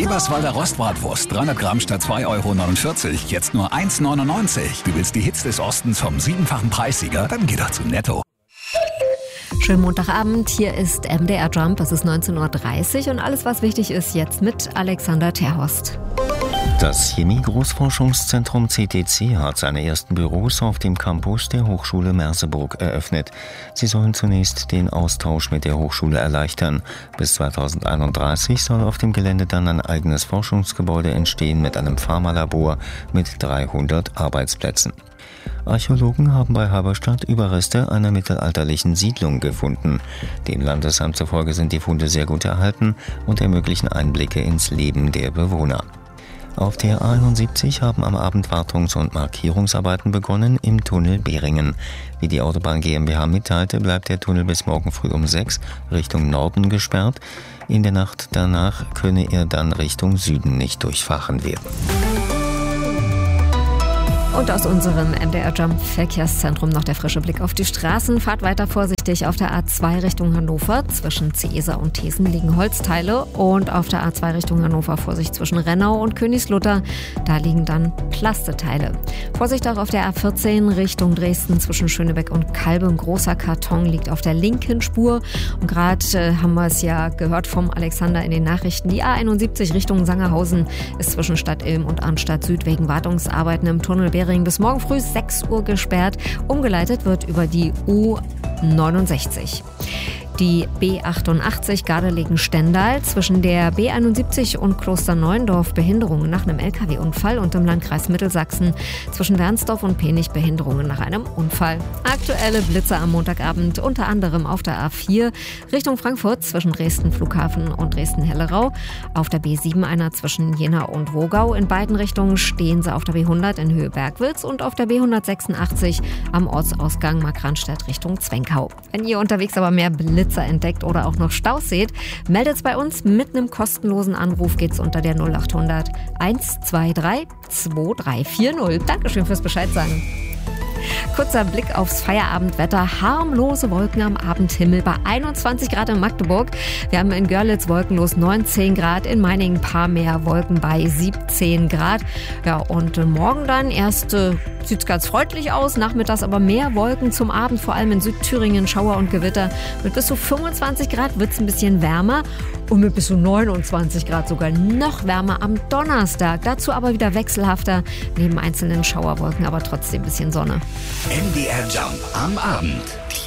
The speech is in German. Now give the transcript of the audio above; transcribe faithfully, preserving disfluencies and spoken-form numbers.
Eberswalder Rostbratwurst, dreihundert Gramm statt zwei Euro neunundvierzig, jetzt nur eins neunundneunzig. Du willst die Hits des Ostens vom siebenfachen Preissieger? Dann geh doch zu Netto. Schönen Montagabend, hier ist M D R Jump, es ist neunzehn Uhr dreißig und alles, was wichtig ist, jetzt mit Alexander Terhorst. Das Chemie-Großforschungszentrum C T C hat seine ersten Büros auf dem Campus der Hochschule Merseburg eröffnet. Sie sollen zunächst den Austausch mit der Hochschule erleichtern. Bis zweitausendeinunddreißig soll auf dem Gelände dann ein eigenes Forschungsgebäude entstehen mit einem Pharmalabor mit dreihundert Arbeitsplätzen. Archäologen haben bei Halberstadt Überreste einer mittelalterlichen Siedlung gefunden. Dem Landesamt zufolge sind die Funde sehr gut erhalten und ermöglichen Einblicke ins Leben der Bewohner. Auf der A einundsiebzig haben am Abend Wartungs- und Markierungsarbeiten begonnen im Tunnel Behringen. Wie die Autobahn GmbH mitteilte, bleibt der Tunnel bis morgen früh um sechs Richtung Norden gesperrt. In der Nacht danach könne er dann Richtung Süden nicht durchfahren werden. Und aus unserem M D R Jump Verkehrszentrum noch der frische Blick auf die Straßen. Fahrt weiter vorsichtig auf der A zwei Richtung Hannover. Zwischen Zeesa und Thesen liegen Holzteile. Und auf der A zwei Richtung Hannover Vorsicht zwischen Rennau und Königslutter. Da liegen dann Plasteteile. Vorsicht auch auf der A vierzehn Richtung Dresden zwischen Schönebeck und Kalbe. Ein großer Karton liegt auf der linken Spur. Und gerade äh, haben wir es ja gehört vom Alexander in den Nachrichten. Die A einundsiebzig Richtung Sangerhausen ist zwischen Stadt Ilm und Arnstadt Süd wegen Wartungsarbeiten im Tunnel Behring bis morgen früh sechs Uhr gesperrt. Umgeleitet wird über die U neunundsechzig. Die B achtundachtzig Gardelegen-Stendal zwischen der B einundsiebzig und Klosterneuendorf Behinderungen nach einem L K W-Unfall und im Landkreis Mittelsachsen zwischen Wernsdorf und Penich Behinderungen nach einem Unfall. Aktuelle Blitze am Montagabend unter anderem auf der A vier Richtung Frankfurt zwischen Dresden Flughafen und Dresden-Hellerau. Auf der B sieben einer zwischen Jena und Wogau. In beiden Richtungen stehen sie auf der B hundert in Höhe Bergwitz und auf der B hundertsechsundachtzig am Ortsausgang Markranstädt Richtung Zwenkau. Wenn ihr unterwegs aber mehr Blitze entdeckt oder auch noch Staus seht, meldet's bei uns. Mit einem kostenlosen Anruf geht's unter der null achthundert eins zwei drei zwei drei vier null. Dankeschön fürs Bescheid sagen. Kurzer Blick aufs Feierabendwetter. Harmlose Wolken am Abendhimmel bei einundzwanzig Grad in Magdeburg. Wir haben in Görlitz wolkenlos neunzehn Grad, in Meiningen ein paar mehr Wolken bei siebzehn Grad. Ja, und morgen dann erst äh, sieht es ganz freundlich aus, nachmittags aber mehr Wolken zum Abend, vor allem in Südthüringen Schauer und Gewitter. Mit bis zu fünfundzwanzig Grad wird es ein bisschen wärmer und mit bis zu neunundzwanzig Grad sogar noch wärmer am Donnerstag. Dazu aber wieder wechselhafter, neben einzelnen Schauerwolken, aber trotzdem ein bisschen Sonne. M D R Jump am Abend.